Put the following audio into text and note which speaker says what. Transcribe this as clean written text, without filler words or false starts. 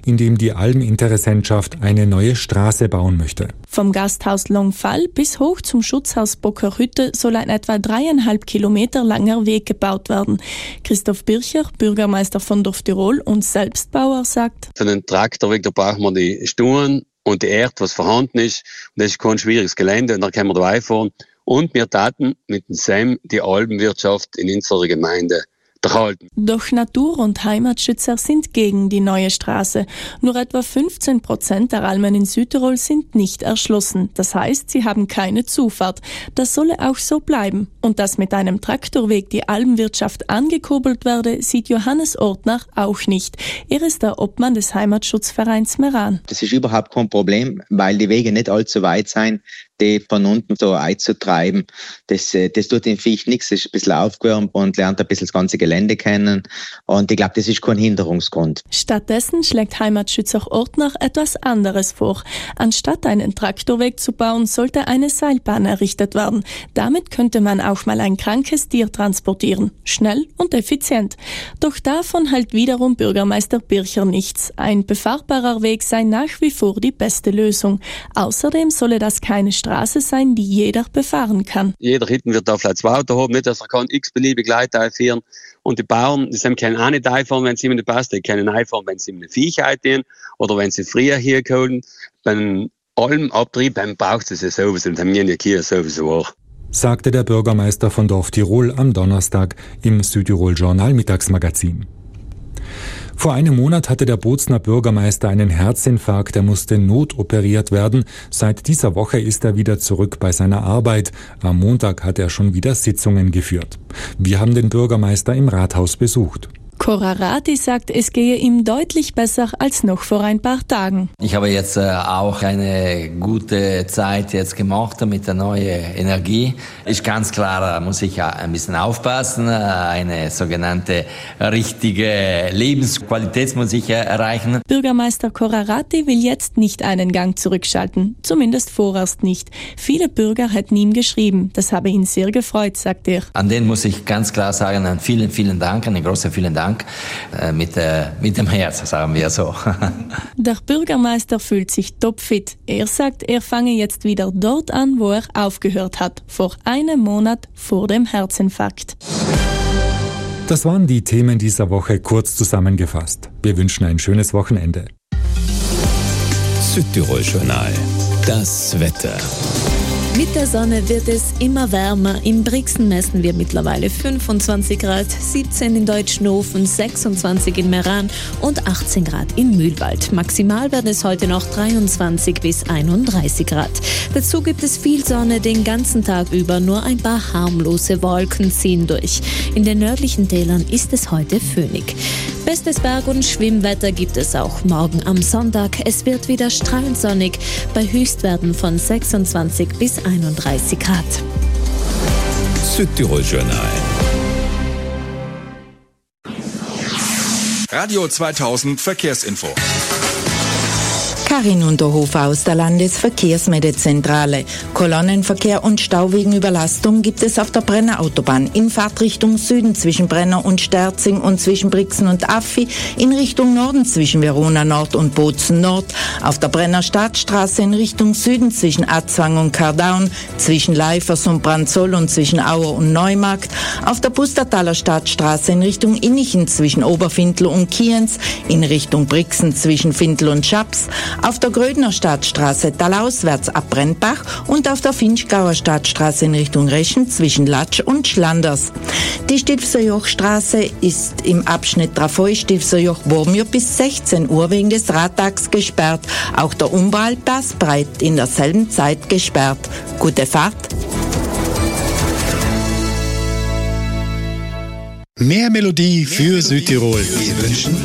Speaker 1: in dem die Alm-Interessentschaft eine neue Straße bauen möchte.
Speaker 2: Vom Gasthaus Longfall bis hoch zum Schutzhaus Bockerhütte soll ein etwa 3,5 Kilometer langer Weg gebaut werden. Christoph Bircher, Bürgermeister von Dorftirol und Selbstbauer, sagt:
Speaker 3: Für den Traktorweg, da brauchen wir die Sturen und die Erde, was vorhanden ist. Und das ist kein schwieriges Gelände und da können wir dabei fahren. Und wir taten mit dem SEM die Alpenwirtschaft in unserer Gemeinde erhalten.
Speaker 2: Doch Natur- und Heimatschützer sind gegen die neue Straße. Nur etwa 15% der Almen in Südtirol sind nicht erschlossen. Das heißt, sie haben keine Zufahrt. Das solle auch so bleiben. Und dass mit einem Traktorweg die Alpenwirtschaft angekurbelt werde, sieht Johannes Ortner auch nicht. Er ist der Obmann des Heimatschutzvereins Meran.
Speaker 4: Das ist überhaupt kein Problem, weil die Wege nicht allzu weit sein, die von unten so einzutreiben. Das tut dem Viech nichts, das ist ein bisschen aufgewärmt und lernt ein bisschen das ganze Gelände kennen. Und ich glaube, das ist kein Hinderungsgrund.
Speaker 2: Stattdessen schlägt Heimatschützer Ortner etwas anderes vor. Anstatt einen Traktorweg zu bauen, sollte eine Seilbahn errichtet werden. Damit könnte man auch mal ein krankes Tier transportieren. Schnell und effizient. Doch davon hält wiederum Bürgermeister Bircher nichts. Ein befahrbarer Weg sei nach wie vor die beste Lösung. Außerdem solle das keine Straße sein, die jeder befahren kann.
Speaker 3: Jeder Hitten wird da vielleicht 2 Autos haben, nicht, dass er kann x-beliebig Leute einfahren. Und die Bauern, die können auch nicht einfahren, wenn es ihnen nicht passt. Die können einfahren, wenn sie eine Viech einfahren oder wenn sie früher hier kommen. Beim Almabtrieb braucht es ja sowieso und haben wir hier sowieso auch.
Speaker 1: Sagte der Bürgermeister von Dorftirol am Donnerstag im Südtirol Journal Mittagsmagazin. Vor einem Monat hatte der Bozner Bürgermeister einen Herzinfarkt, er musste notoperiert werden. Seit dieser Woche ist er wieder zurück bei seiner Arbeit. Am Montag hat er schon wieder Sitzungen geführt. Wir haben den Bürgermeister im Rathaus besucht.
Speaker 2: Korarati sagt, es gehe ihm deutlich besser als noch vor ein paar Tagen.
Speaker 5: Ich habe jetzt auch eine gute Zeit jetzt gemacht mit der neuen Energie. Ist ganz klar, muss ich ein bisschen aufpassen. Eine sogenannte richtige Lebensqualität muss ich erreichen.
Speaker 2: Bürgermeister Korarati will jetzt nicht einen Gang zurückschalten. Zumindest vorerst nicht. Viele Bürger hätten ihm geschrieben. Das habe ihn sehr gefreut, sagt er.
Speaker 5: An den muss ich ganz klar sagen, einen vielen, vielen Dank, einen großen vielen Dank. Mit dem Herz, sagen wir so.
Speaker 2: Der Bürgermeister fühlt sich topfit. Er sagt, er fange jetzt wieder dort an, wo er aufgehört hat. Vor einem Monat vor dem Herzinfarkt.
Speaker 1: Das waren die Themen dieser Woche kurz zusammengefasst. Wir wünschen ein schönes Wochenende.
Speaker 6: Südtirol Journal. Das Wetter.
Speaker 7: Mit der Sonne wird es immer wärmer. In Brixen messen wir mittlerweile 25 Grad, 17 in Deutschenhofen, 26 in Meran und 18 Grad in Mühlwald. Maximal werden es heute noch 23 bis 31 Grad. Dazu gibt es viel Sonne den ganzen Tag über, nur ein paar harmlose Wolken ziehen durch. In den nördlichen Tälern ist es heute föhnig. Bestes Berg- und Schwimmwetter gibt es auch morgen am Sonntag. Es wird wieder strahlend sonnig bei Höchstwerten von 26 bis 31 Grad.
Speaker 6: Südtirol Journal.
Speaker 8: Radio 2000 Verkehrsinfo.
Speaker 9: Karin Unterhofer aus der Landesverkehrsmeldezentrale. Kolonnenverkehr und Stauwegenüberlastung gibt es auf der Brenner Autobahn in Fahrtrichtung Süden zwischen Brenner und Sterzing und zwischen Brixen und Affi, in Richtung Norden zwischen Verona Nord und Bozen Nord, auf der Brenner Stadtstraße in Richtung Süden zwischen Atzwang und Kardaun, zwischen Leifers und Branzoll und zwischen Auer und Neumarkt, auf der Pustertaler Stadtstraße in Richtung Innichen zwischen Oberfindl und Kienz, in Richtung Brixen zwischen Findl und Schaps, auf der Grödner Stadtstraße talauswärts ab Brennbach und auf der Finchgauer Stadtstraße in Richtung Reschen zwischen Latsch und Schlanders. Die Stilfserjochstraße ist im Abschnitt Trafoi-Stilfserjoch-Bormio bis 16 Uhr wegen des Radtags gesperrt. Auch der Umwaldpass bleibt in derselben Zeit gesperrt. Gute Fahrt!
Speaker 10: Mehr Melodie für Südtirol. Wir wünschen